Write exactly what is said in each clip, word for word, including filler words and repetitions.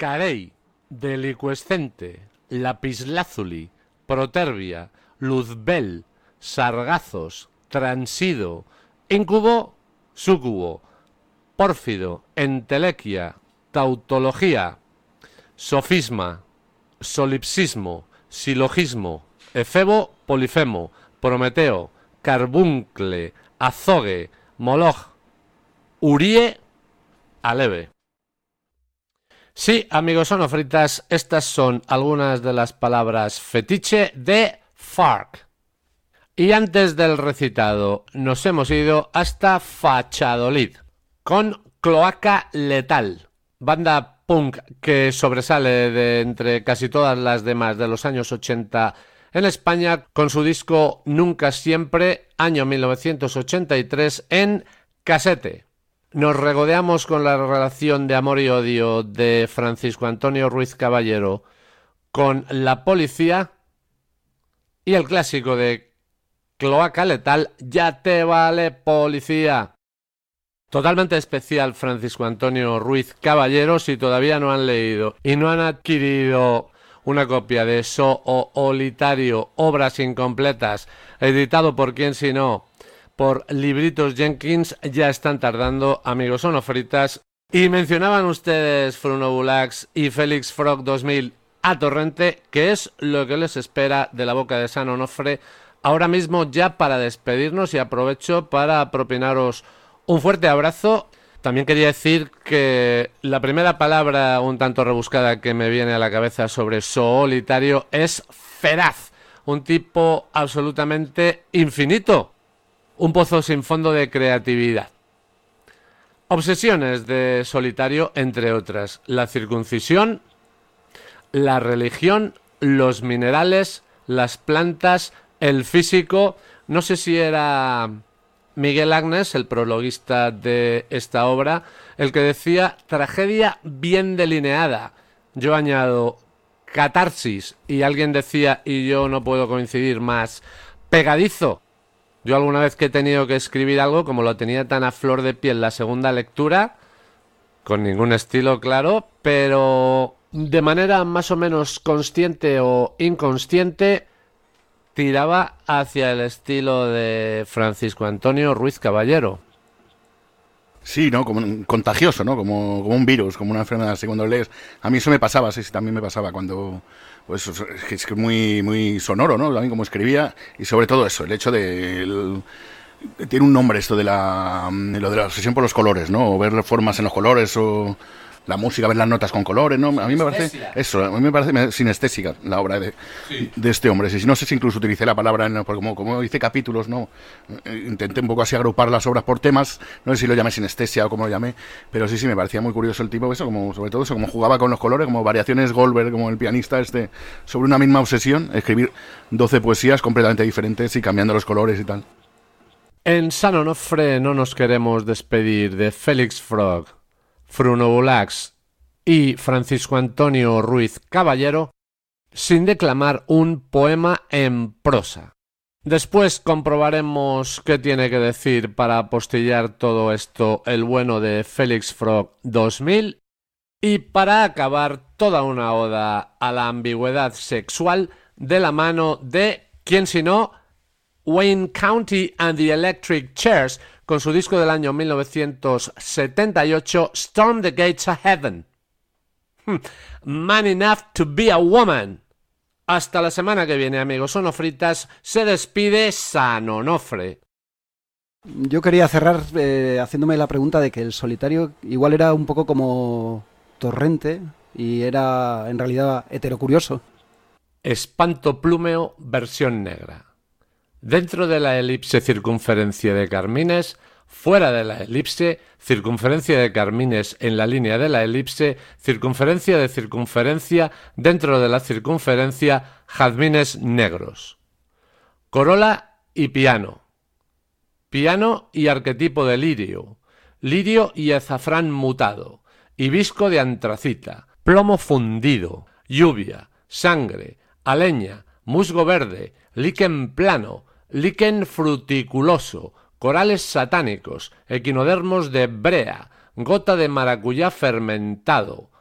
carey, delicuescente, lapislázuli, proterbia, luzbel, sargazos, transido, íncubo, súcubo, pórfido, entelequia, tautología, sofisma, solipsismo, silogismo, efebo, polifemo, prometeo, carbuncle, azogue, moloch, urie, aleve. Sí, amigos sonofritas, estas son algunas de las palabras fetiche de Farc. Y antes del recitado nos hemos ido hasta Fachadolid con Cloaca Letal, banda punk que sobresale de entre casi todas las demás de los años ochenta en España con su disco Nunca Siempre, año mil novecientos ochenta y tres, en casete. Nos regodeamos con la relación de amor y odio de Francisco Antonio Ruiz Caballero con La Policía y el clásico de Cloaca Letal, Ya te vale policía. Totalmente especial Francisco Antonio Ruiz Caballero. Si todavía no han leído y no han adquirido una copia de Soolitario, Obras Incompletas, editado por quién si no, por Libritos Jenkins, ya están tardando, amigos sonofritas. Y mencionaban ustedes Frunobulax y Félix Frog dos mil a torrente, que es lo que les espera de la boca de San Onofre ahora mismo, ya para despedirnos, y aprovecho para propinaros un fuerte abrazo. También quería decir que la primera palabra un tanto rebuscada que me viene a la cabeza sobre Soolitario es feraz, un tipo absolutamente infinito, un pozo sin fondo de creatividad. Obsesiones de Solitario, entre otras, la circuncisión, la religión, los minerales, las plantas, el físico. No sé si era Miguel Agnes, el prologuista de esta obra, el que decía tragedia bien delineada. Yo añado catarsis, y alguien decía, y yo no puedo coincidir más, pegadizo. Yo alguna vez que he tenido que escribir algo, como lo tenía tan a flor de piel la segunda lectura, con ningún estilo claro, pero de manera más o menos consciente o inconsciente, tiraba hacia el estilo de Francisco Antonio Ruiz Caballero. Sí, ¿no? Como un contagioso, ¿no? Como, como un virus, como una enfermedad. Así, cuando lees, a mí eso me pasaba, sí, sí, también me pasaba cuando, pues, es que es muy, muy sonoro, ¿no? A mí como escribía, y sobre todo eso, el hecho de, el, tiene un nombre esto de la, de lo de la obsesión por los colores, ¿no? O ver formas en los colores, o la música, ver las notas con colores, ¿no? A mí me parece eso, a mí me parece sinestésica la obra de, sí. de este hombre. Si no sé si incluso utilicé la palabra, en, como, como hice capítulos, ¿no? Intenté un poco así agrupar las obras por temas, no sé si lo llamé sinestesia o cómo lo llamé, pero sí, sí, me parecía muy curioso el tipo, eso, como, sobre todo eso, como jugaba con los colores, como variaciones Goldberg, como el pianista este, sobre una misma obsesión, escribir doce poesías completamente diferentes y cambiando los colores y tal. En San Onofre no nos queremos despedir de Félix Frog, Frunobulax y Francisco Antonio Ruiz Caballero sin declamar un poema en prosa. Después comprobaremos qué tiene que decir para apostillar todo esto el bueno de Félix Frog dos mil, y para acabar toda una oda a la ambigüedad sexual de la mano de, ¿quién si no?, Wayne County and the Electric Chairs, con su disco del año mil novecientos setenta y ocho, Storm the Gates of Heaven. Man enough to be a woman. Hasta la semana que viene, amigos sonofritas. Se despide San Onofre. Yo quería cerrar eh, haciéndome la pregunta de que el Solitario igual era un poco como Torrente y era en realidad heterocurioso. Espanto plúmeo versión negra. Dentro de la elipse circunferencia de Carmines, fuera de la elipse, circunferencia de Carmines en la línea de la elipse, circunferencia de circunferencia, dentro de la circunferencia, jazmines negros. Corola y piano. Piano y arquetipo de lirio. Lirio y azafrán mutado. Hibisco de antracita. Plomo fundido. Lluvia. Sangre. Aleña. Musgo verde. Líquen plano. Líquen fruticuloso, corales satánicos, equinodermos de brea, gota de maracuyá fermentado,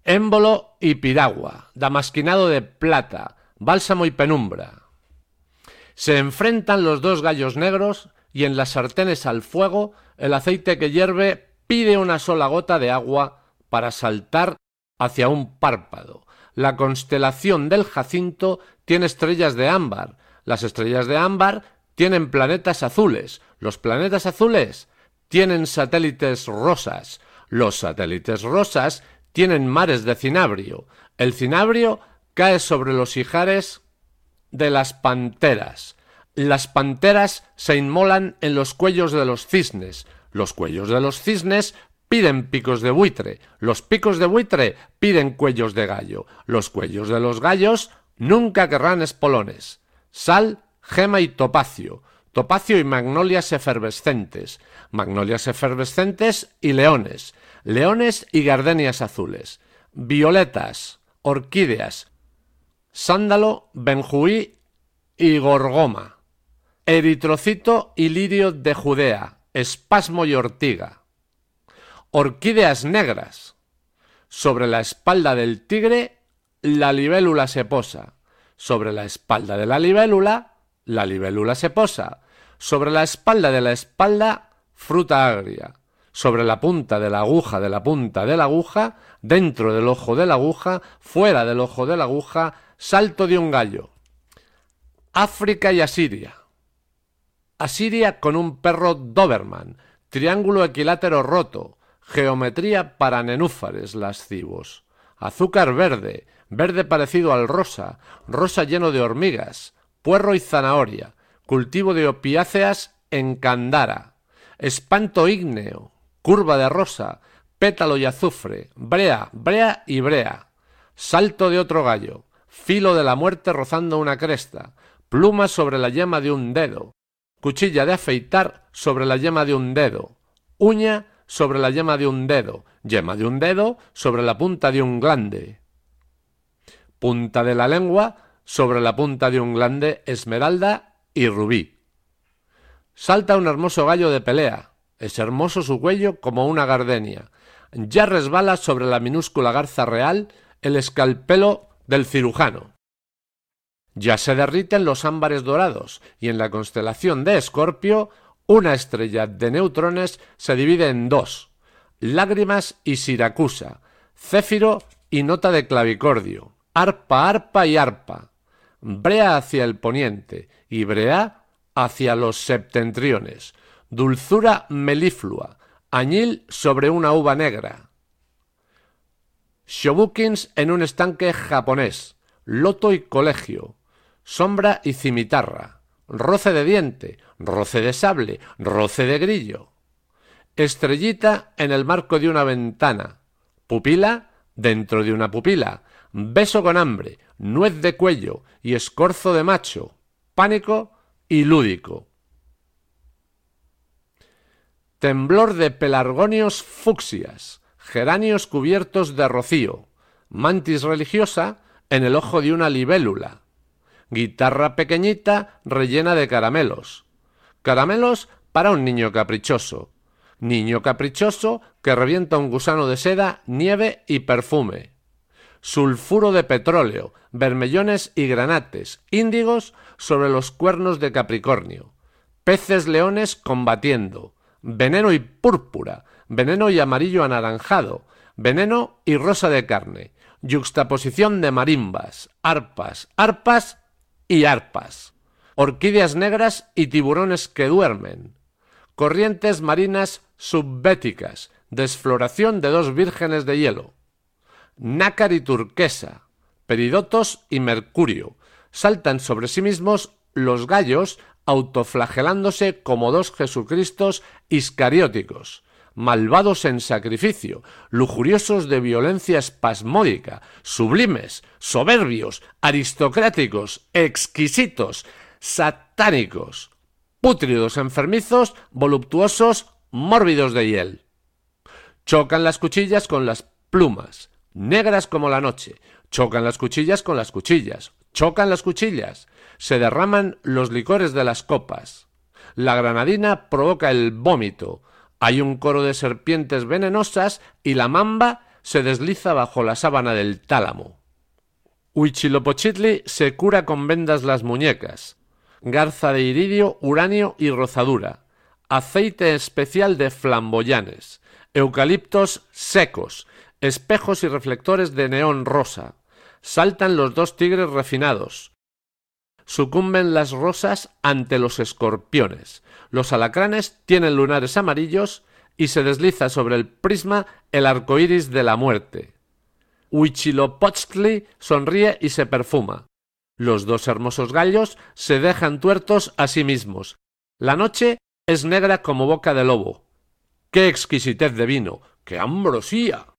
émbolo y piragua, damasquinado de plata, bálsamo y penumbra. Se enfrentan los dos gallos negros y en las sartenes al fuego el aceite que hierve pide una sola gota de agua para saltar hacia un párpado. La constelación del Jacinto tiene estrellas de ámbar. Las estrellas de ámbar tienen planetas azules. Los planetas azules tienen satélites rosas. Los satélites rosas tienen mares de cinabrio. El cinabrio cae sobre los ijares de las panteras. Las panteras se inmolan en los cuellos de los cisnes. Los cuellos de los cisnes piden picos de buitre. Los picos de buitre piden cuellos de gallo. Los cuellos de los gallos nunca querrán espolones. Sal, gema y topacio. Topacio y magnolias efervescentes. Magnolias efervescentes y leones. Leones y gardenias azules. Violetas, orquídeas, sándalo, benjuí y gorgoma. Eritrocito y lirio de Judea. Espasmo y ortiga. Orquídeas negras. Sobre la espalda del tigre, la libélula se posa. Sobre la espalda de la libélula, la libélula se posa. Sobre la espalda de la espalda, fruta agria. Sobre la punta de la aguja de la punta de la aguja, dentro del ojo de la aguja, fuera del ojo de la aguja, salto de un gallo. África y Asiria. Asiria con un perro Doberman, triángulo equilátero roto, geometría para nenúfares lascivos, azúcar verde, verde parecido al rosa, rosa lleno de hormigas, puerro y zanahoria, cultivo de opiáceas en Candara, espanto ígneo, curva de rosa, pétalo y azufre, brea, brea y brea, salto de otro gallo, filo de la muerte rozando una cresta, pluma sobre la yema de un dedo, cuchilla de afeitar sobre la yema de un dedo, uña sobre la yema de un dedo, yema de un dedo sobre la punta de un glande, punta de la lengua sobre la punta de un glande, esmeralda y rubí. Salta un hermoso gallo de pelea, es hermoso su cuello como una gardenia, ya resbala sobre la minúscula garza real el escalpelo del cirujano. Ya se derriten los ámbares dorados y en la constelación de Escorpio una estrella de neutrones se divide en dos, lágrimas y Siracusa, céfiro y nota de clavicordio, arpa, arpa y arpa, brea hacia el poniente y brea hacia los septentriones, dulzura meliflua, añil sobre una uva negra, shobukins en un estanque japonés, loto y colegio, sombra y cimitarra, roce de diente, roce de sable, roce de grillo, estrellita en el marco de una ventana, pupila dentro de una pupila, beso con hambre, nuez de cuello y escorzo de macho, pánico y lúdico. Temblor de pelargonios fucsias, geranios cubiertos de rocío, mantis religiosa en el ojo de una libélula, guitarra pequeñita rellena de caramelos, caramelos para un niño caprichoso, niño caprichoso que revienta un gusano de seda, nieve y perfume, sulfuro de petróleo, bermellones y granates, índigos sobre los cuernos de Capricornio, peces leones combatiendo, veneno y púrpura, veneno y amarillo anaranjado, veneno y rosa de carne, yuxtaposición de marimbas, arpas, arpas y arpas, orquídeas negras y tiburones que duermen, corrientes marinas subbéticas, desfloración de dos vírgenes de hielo, nácar y turquesa, peridotos y mercurio, saltan sobre sí mismos los gallos autoflagelándose como dos Jesucristos iscarióticos, malvados en sacrificio, lujuriosos de violencia espasmódica, sublimes, soberbios, aristocráticos, exquisitos, satánicos, pútridos, enfermizos, voluptuosos, mórbidos de hiel. Chocan las cuchillas con las plumas, negras como la noche, chocan las cuchillas con las cuchillas, chocan las cuchillas, se derraman los licores de las copas. La granadina provoca el vómito, hay un coro de serpientes venenosas y la mamba se desliza bajo la sábana del tálamo. Huitzilopochtli se cura con vendas las muñecas, garza de iridio, uranio y rozadura, aceite especial de flamboyanes, eucaliptos secos, espejos y reflectores de neón rosa. Saltan los dos tigres refinados. Sucumben las rosas ante los escorpiones. Los alacranes tienen lunares amarillos y se desliza sobre el prisma el arco iris de la muerte. Huitzilopochtli sonríe y se perfuma. Los dos hermosos gallos se dejan tuertos a sí mismos. La noche es negra como boca de lobo. ¡Qué exquisitez de vino! ¡Qué ambrosía!